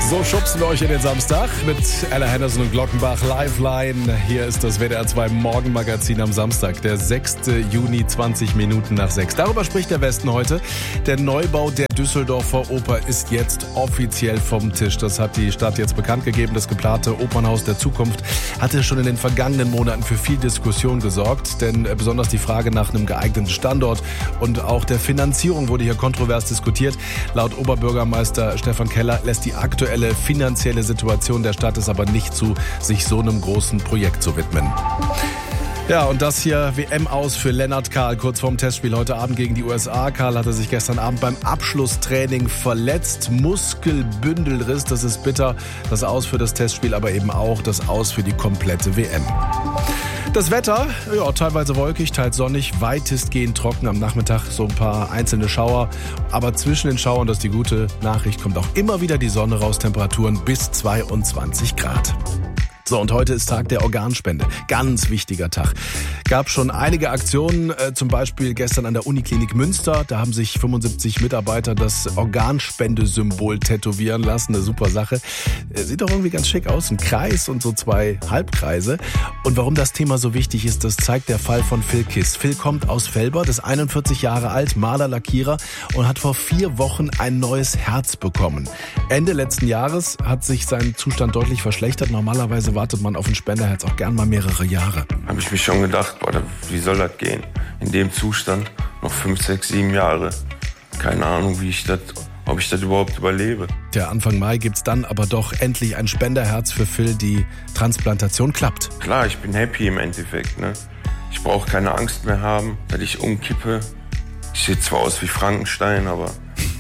So schubsen wir euch in den Samstag mit Ella Henderson und Glockenbach Liveline. Hier ist das WDR 2 Morgenmagazin am Samstag, der 6. Juni, 20 Minuten nach 6. Darüber spricht der Westen heute. Der Neubau der Düsseldorfer Oper ist jetzt offiziell vom Tisch. Das hat die Stadt jetzt bekannt gegeben. Das geplante Opernhaus der Zukunft hatte schon in den vergangenen Monaten für viel Diskussion gesorgt. Denn besonders die Frage nach einem geeigneten Standort und auch der Finanzierung wurde hier kontrovers diskutiert. Laut Oberbürgermeister Stefan Keller lässt die aktuelle finanzielle Situation der Stadt es aber nicht zu, sich so einem großen Projekt zu widmen. Ja, und das hier WM aus für Lennart Kahl, kurz vorm Testspiel heute Abend gegen die USA. Kahl hatte sich gestern Abend beim Abschlusstraining verletzt. Muskelbündelriss, das ist bitter. Das Aus für das Testspiel, aber eben auch das Aus für die komplette WM. Das Wetter, ja, teilweise wolkig, teils sonnig, weitestgehend trocken. Am Nachmittag so ein paar einzelne Schauer. Aber zwischen den Schauern, das ist die gute Nachricht, kommt auch immer wieder die Sonne raus. Temperaturen bis 22 Grad. So, und heute ist Tag der Organspende. Ganz wichtiger Tag. Gab schon einige Aktionen, zum Beispiel gestern an der Uniklinik Münster. Da haben sich 75 Mitarbeiter das Organspendesymbol tätowieren lassen. Eine super Sache. Sieht doch irgendwie ganz schick aus. Ein Kreis und so 2 Halbkreise. Und warum das Thema so wichtig ist, das zeigt der Fall von Phil Kiss. Phil kommt aus Velbert, ist 41 Jahre alt, Maler, Lackierer und hat vor 4 Wochen ein neues Herz bekommen. Ende letzten Jahres hat sich sein Zustand deutlich verschlechtert. Normalerweise wartet man auf ein Spenderherz auch gern mal mehrere Jahre. Habe ich mich schon gedacht, wie soll das gehen? In dem Zustand noch 5, 6, 7 Jahre. Keine Ahnung, ob ich das überhaupt überlebe. Anfang Mai gibt's dann aber doch endlich ein Spenderherz für Phil. Die Transplantation klappt. Klar, ich bin happy im Endeffekt. Ne? Ich brauche keine Angst mehr haben, dass ich umkippe. Ich sehe zwar aus wie Frankenstein, aber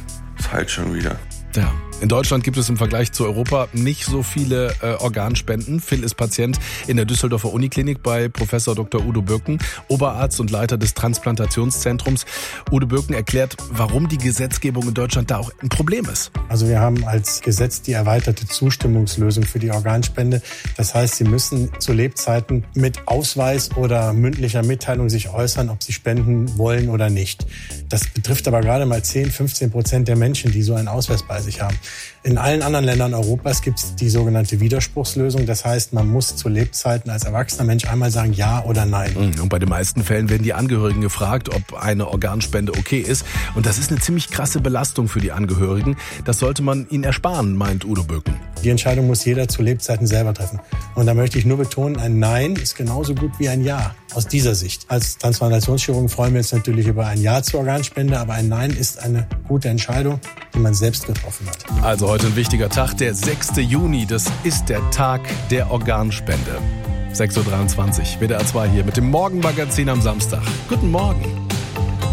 es heilt schon wieder. Ja. In Deutschland gibt es im Vergleich zu Europa nicht so viele Organspenden. Phil ist Patient in der Düsseldorfer Uniklinik bei Professor Dr. Udo Birken, Oberarzt und Leiter des Transplantationszentrums. Udo Birken erklärt, warum die Gesetzgebung in Deutschland da auch ein Problem ist. Also wir haben als Gesetz die erweiterte Zustimmungslösung für die Organspende. Das heißt, Sie müssen zu Lebzeiten mit Ausweis oder mündlicher Mitteilung sich äußern, ob Sie spenden wollen oder nicht. Das betrifft aber gerade mal 10-15% der Menschen, die so einen Ausweis bei sich haben. In allen anderen Ländern Europas gibt es die sogenannte Widerspruchslösung. Das heißt, man muss zu Lebzeiten als erwachsener Mensch einmal sagen Ja oder Nein. Und bei den meisten Fällen werden die Angehörigen gefragt, ob eine Organspende okay ist. Und das ist eine ziemlich krasse Belastung für die Angehörigen. Das sollte man ihnen ersparen, meint Udo Birken. Die Entscheidung muss jeder zu Lebzeiten selber treffen. Und da möchte ich nur betonen, ein Nein ist genauso gut wie ein Ja. Aus dieser Sicht. Als Transplantationschirurgen freuen wir uns natürlich über ein Ja zur Organspende, aber ein Nein ist eine gute Entscheidung, die man selbst getroffen hat. Also heute ein wichtiger Tag, der 6. Juni. Das ist der Tag der Organspende. 6.23 Uhr, WDR 2 hier mit dem Morgenmagazin am Samstag. Guten Morgen.